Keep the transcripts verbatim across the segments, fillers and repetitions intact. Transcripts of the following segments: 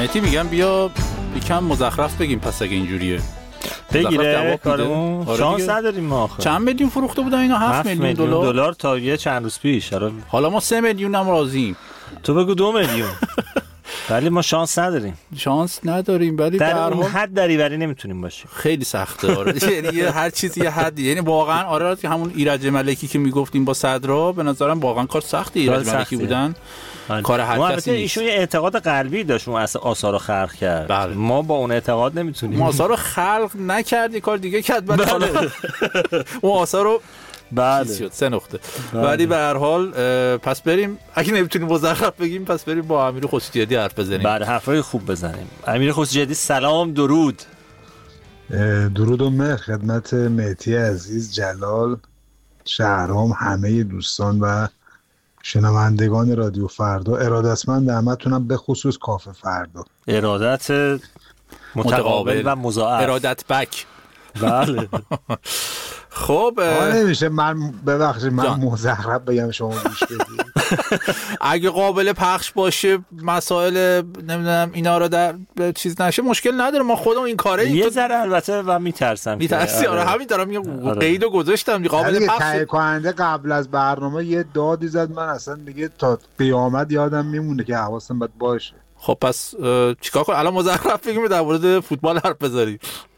مهدی میگم بیا یکم مزخرف بگیم پس اگه اینجوریه بگیره کارمون. آره شانس نداریم ما آخه. چند میلیون فروخته بودن اینا؟ هفت میلیون دلار دلار تا یه چند روز پیش. آره حالا ما سه میلیون هم راضییم. تو بگو دو میلیون. ولی ما شانس نداریم. شانس نداریم ولی در اون حد دریوری نمیتونیم باشیم. خیلی سخته. آره یعنی هر چیزی یه حدی. یعنی واقعا آره همون ایرج ملکی که میگفتیم با صدرا به نظرم واقعا کار سختی ایرج ملکی بودن. کار هر کسی نیست. ایشون یه اعتقاد قلبی داشت اون اصلا آثارو خلق کرد. بله. ما با اون اعتقاد نمیتونیم. ما آثارو خلق نکردی کار دیگه کرد. ولی حالا اون آثارو بله سه نقطه. ولی به هر حال پس بریم اگه نمیتونیم مزخرف بگیم پس بریم با امیر خسروجدی حرف بزنیم. بعد حرفای خوب بزنیم. امیر خسروجدی سلام درود. درود و مهر خدمت مهدی عزیز، جلال، شهرام، همه دوستان و شنوندگان رادیو فردا. ارادتمند همتونم به خصوص کافه فردا. ارادت متقابل و مضاعف. ارادت بک. بله. خب نمیشه من ببخشید من مزخرف بگم شما گوش بدید. اگه قابل پخش باشه مسائل نمیدونم اینا رو در چیز نشه مشکل نداره، ما خودمون این کاره یه ذره البته و میترسم میترسی. آره همین دارم میگم قیدو گذاشتم قابل پخش. تهیه کننده قبل از برنامه یه دادی زد من اصلا دیگه تا قیامت یادم میمونه که حواسم باید باشه. خب پس چیکار کنم الان مزخرف بگیم در مورد فوتبال حرف بزنیم؟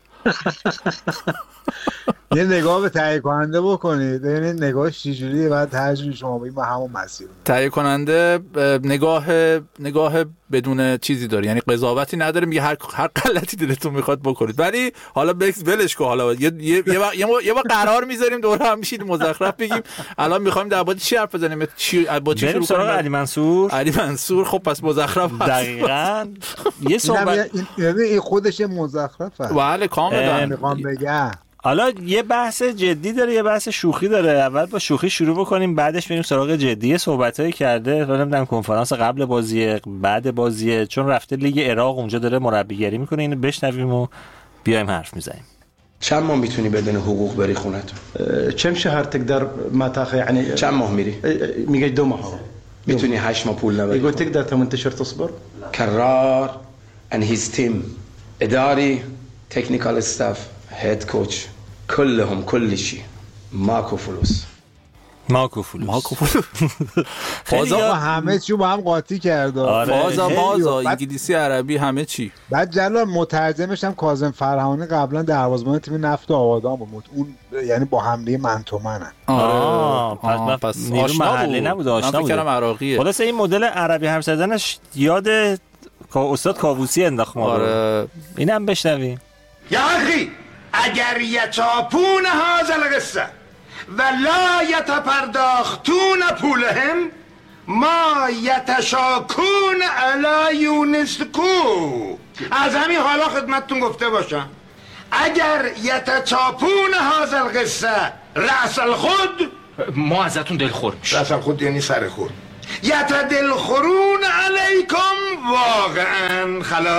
یه نگاه به تهیه کننده بکنید ببینید نگاهش چجوریه، بعد ترجمه شما بگید ما همون مسیر. تهیه کننده نگاه نگاه بدون چیزی داره، یعنی قضاوتی نداره، میگه هر هر غلطی دلتون میخواد بکنید. ولی حالا بکس ولش کن، حالا یه یه یه بار قرار میذاریم دور هم میشید مزخرف بگیم. الان میخوایم در مورد چی حرف بزنیم؟ چی با چی شروع کنیم؟ علی منصور. علی منصور. خب پس مزخرف دقیقاً یه صحبت این خودش مزخرفه. بله کاملا میخوام بگم. حالا یه بحث جدی داره یه بحث شوخی داره. اول با شوخی شروع بکنیم بعدش بریم سراغ جدی. صحبتایی کرده حالا نمیدونم کنفرانس قبل بازی بعد بازی، چون رفته لیگ عراق اونجا داره مربیگری میکنه، اینو بشنویم و بیایم حرف میزنیم. چند ماه میتونی بدون حقوق بری خونتون؟ كم شهر تقدر ما تاخذ يعني چند ماه میری؟ میگه دو ماه. میتونی هشت ماه پول نبری؟ يقول تقدر ثمانية اشهر تصبر. کرار and his team اداری technical staff head coach كلهم كل شيء ماكو فلوس ماکو فلوس ماکو فلوس. فازا همه چی با هم قاطی کرده. فازا مازا انگلیسی عربی همه چی. بعد جلال مترجمش هم کاظم فرهانی قبلا دروازه‌بان تیم نفت آبادان بود. اون یعنی با حمله منتومنن. آره پس پس نیرو محلی نبود، آشنا بود. من فکرم عراقیه. خلاص این مدل عربی حرف زدنش یاد استاد کاووسی انداخت ما. آره اینم بشنویم. یا اخی اگر یچاپون هذا القصه و لا یتپرداختون پولهم ما یتشاکون علی یونسکو. از همین حالا خدمتتون گفته باشم اگر یتچاپون هذا القصه رأس الخود، ما ازتون دلخور میشیم. رأس الخود یعنی سر خود. یتدلخورون علیکم واقعا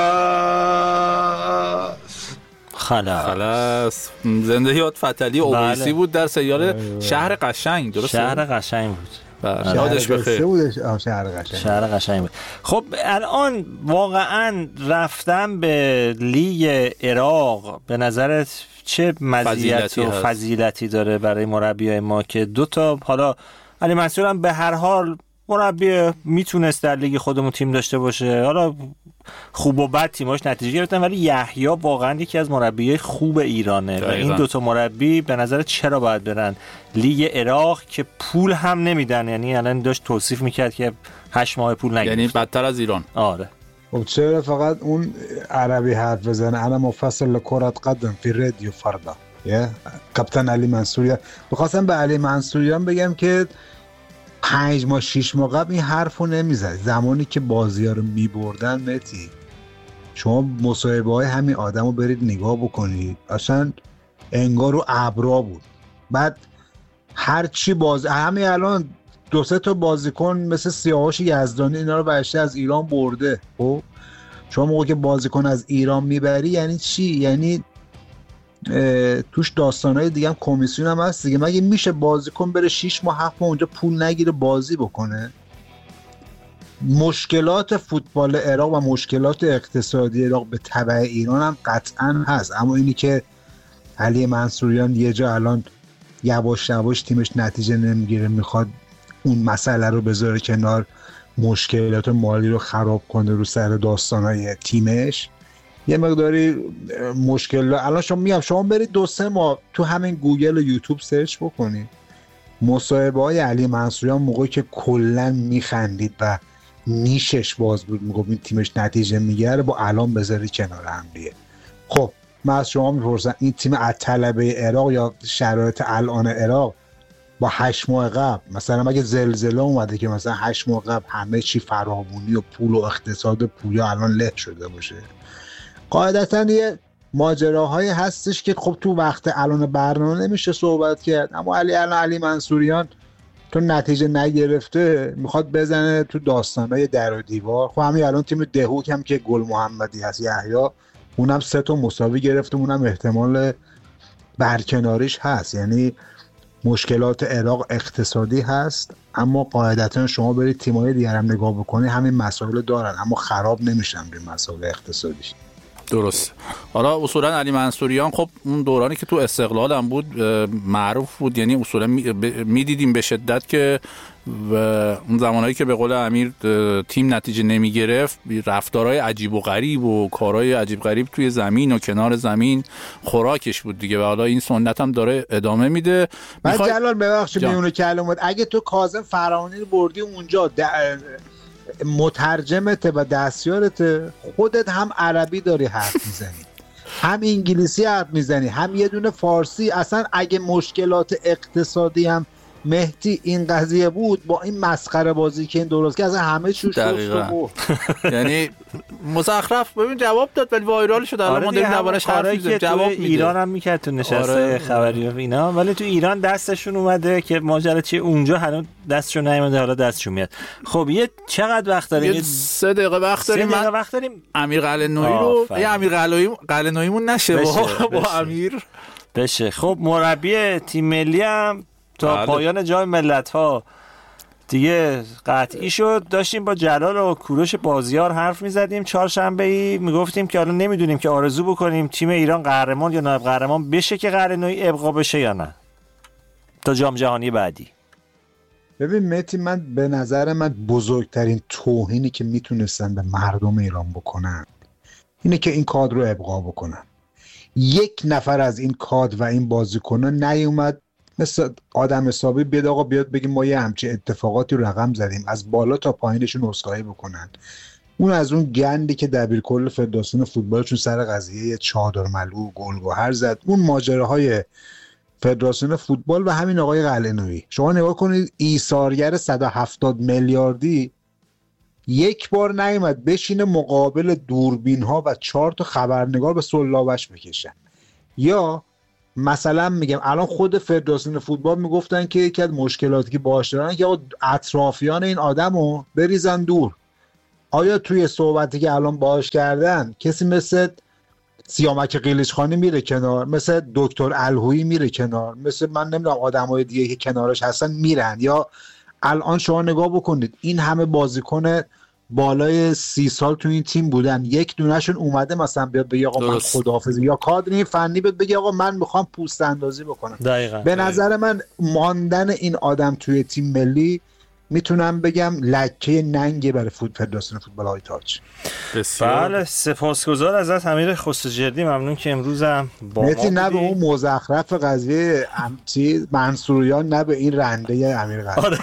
خلاص. خلاص خلاص. زنده یاد فتلی اویسی بله. بود در سریال شهر قشنگ. درسته؟ شهر قشنگ بود. بله. یادش بخیر. شهر قشنگ. شهر قشنگ بود. خب الان واقعا رفتن به لیگ عراق به نظرت چه مزیت و فضیلتی داره برای مربیای ما که دو تا حالا علی منصور هم به هر حال مربی میتونست در لیگ خودمون تیم داشته باشه، حالا خوب و بد تیماش نتیجه گرفتن، ولی یحیی واقعا یکی از مربیای خوب ایرانه و این دوتا مربی به نظر چرا باید برن لیگ عراق که پول هم نمیدن؟ یعنی الان داشت توصیف میکرد که هشت ماه پول نگرفت، یعنی بدتر از ایران. آره خب چرا فقط اون عربی حرف بزنه؟ انا مفصل لکرت قدم فی رادیو فردا. یه کاپیتان علی منصوریان. بخواستم به علی منصوریان بگم که پنج ماه شیش ماه قبل این حرفو نمیزد. زمانی که بازی ها رو میبردن متی، شما مصاحبه های همین آدم رو برید نگاه بکنید، اصلا انگار رو ابرا بود. بعد هر چی باز همین الان دو سه تا بازیکن مثل سیاوش یزدانی اینا رو برشته از ایران برده. خب شما موقع که بازیکن از ایران میبری یعنی چی؟ یعنی توش داستانهای دیگه هم کمیسیون هم هست دیگه. مگه میشه بازیکن بره شیش ماه هفت ماه اونجا پول نگیره بازی بکنه؟ مشکلات فوتبال عراق و مشکلات اقتصادی عراق به تبع ایران هم قطعا هست، اما اینی که علی منصوریان یه جا الان یواش یواش تیمش نتیجه نمیگیره میخواد اون مسئله رو بذاره کنار، مشکلات مالی رو خراب کنه رو سر داستانهای تیمش، یه مقداری مشکل. الان شما میگم شما برید دو سه ماه تو همین گوگل و یوتیوب سرچ بکنید مصاحبه های علی منصوریان موقعی که کلا میخندید و نیشش باز بود میگفت این تیمش نتیجه میگیره با الان بذاری کنار هم دیگه. خب من از شما میپرسم این تیم الطلبه عراق یا شرایط الان عراق با هشت ماه قبل، مثلا اگه زلزله اومده که مثلا هشت ماه قبل همه چی فراوانی و پول و اقتصاد پویا الان له شده باشه، قاعدتا یه ماجراهایی هستش که خب تو وقت الان برنامه نمیشه صحبت کرد، اما علی الان علی منصوریان تو نتیجه نگرفته میخواد بزنه تو داستانای در و دیوار. خب همین الان تیم دهوک هم که گل محمدی هست یحیی اونم سه تا مساوی گرفته، اونم احتمال برکناریش هست. یعنی مشکلات عراق اقتصادی هست، اما قاعدتا شما برید تیم‌های دیگر هم نگاه بکنید همین مسائل دارن اما خراب نمیشن به مسائل اقتصادیش. درست. حالا اصولا علی منصوریان خب اون دورانی که تو استقلال هم بود معروف بود، یعنی اصولا میدیدیم به شدت که و اون زمانهایی که به قول امیر تیم نتیجه نمی گرفت رفتارهای عجیب و غریب و کارهای عجیب غریب توی زمین و کنار زمین خوراکش بود دیگه و حالا این سنت هم داره ادامه میده. من میخوای... جلال ببخشید میونه کلمات، اگه تو کاظم فرهانی رو بردی اونجا د... مترجمته و دستیارته، خودت هم عربی داری حرف میزنی هم انگلیسی حرف میزنی هم یه دونه فارسی، اصلا اگه مشکلات اقتصادی هم مهدی این قضیه بود با این مسخره بازی که این درست که اصلا همه چیز شد یعنی مزخرف ببین جواب داد ولی وایرال شد. الان ما داریم دربارش حرف میزنیم. جواب میده. ایران هم میکرد تو نشسته آره. خبری و اینا، ولی تو ایران دستشون اومده که ماجرا چیه اونجا هنوز دستشون نیومده، حالا دستشون میاد. خب یه چقدر وقت داریم؟ یه سه دقیقه وقت داریم. سه دقیقه وقت داریم. امیر قلعه‌نویی رو یا امیر قلعه‌نویی قلعه‌نوییمون نشه با, با امیر بشه. خب مربی تیم ملی هم تا بله. پایان جام ملت‌ها دیگه قطعی شد. داشتیم با جلال و کوروش بازیار حرف می‌زدیم چهارشنبه‌ای، میگفتیم که حالا نمیدونیم که آرزو بکنیم تیم ایران قهرمان یا نایب قهرمان بشه که قهرمانی ابقا بشه یا نه تا جام جهانی بعدی. ببین مهدی، من به نظر من بزرگترین توهینی که میتونستن به مردم ایران بکنن اینه که این کادر رو ابقا بکنن. یک نفر از این کادر و این بازیکنان نیومد مثل آدم حسابی بیاد آقا بیاد بگیم ما یه همچین اتفاقاتی رقم زدیم، از بالا تا پایینشون عذرخواهی بکنن. اون از اون گندی که دبیرکل فدراسیون فوتبالشون سر قضیه چادرملو گلگهر زد، اون ماجراهای فدراسیون فوتبال و همین آقای قلعه‌نویی. شما نگاه کنید ایثارگر صد و هفتاد میلیاردی یک بار نیومد بشینه مقابل دوربین ها و چهار تا خبرنگار به سلابش بکشن. یا مثلا میگم الان خود فدراسیون فوتبال میگفتن که یکی از مشکلاتی که باهاش دارن که اطرافیان این آدمو بریزن دور. آیا توی صحبتی که الان باهاش کردن کسی مثل سیامک قیلیچخانی میره کنار، مثل دکتر الهویی میره کنار، مثل من نمیدونم آدمای دیگه که کنارش هستن میرن؟ یا الان شما نگاه بکنید این همه بازیکن بالای سی سال تو این تیم بودن، یک دونهشون اومده مثلا بیاد بگه آقا من خداحافظی، یا کادر فنی بیاد بگه آقا من میخوام پوست اندازی بکنم. دقیقاً. به نظر من ماندن این آدم توی تیم ملی میتونم بگم لکه ننگه برای فوت فدراسیون فوتبال های تاج. بله سپاسگزار ازت امیر خسروجردی، ممنون که امروز هم با ما بودی. نه به اون مزخرف قضیه امتی منصوریان، نه به این رنده امیر قلعه‌نویی.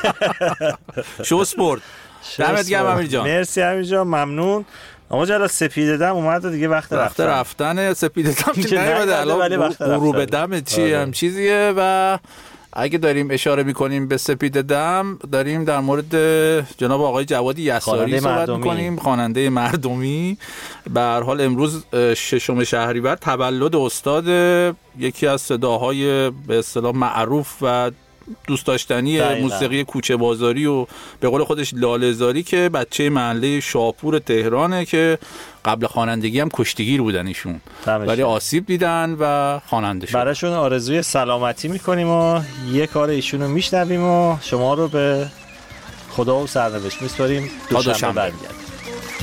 شو سپورت. دمت گرم امیر جان. مرسی امیر جان، ممنون. اما جلال سپیده دم اومد دیگه وقت رفتن. وقت رفتن سپیده دم که نیومده الان غروب دم چی هم چیزیه. و اگه داریم اشاره میکنیم به سپیده دم، داریم در مورد جناب آقای جواد یساری صحبت میکنیم، خواننده مردمی. به هر حال امروز ششم شهریور تولد استاد، یکی از صداهای به اصطلاح معروف و دوست داشتنی دقیقا. موسیقی کوچه بازاری و به قول خودش لاله‌زاری، که بچه محله شاپور تهرانه که قبل خوانندگی هم کشتیگیر بودن ایشون، ولی آسیب دیدن و خواننده شدن. براشون آرزوی سلامتی میکنیم و یه کار ایشونو میشنویم و شما رو به خدا و سرنوشت میسپاریم. دوشنبه برمیگردیم.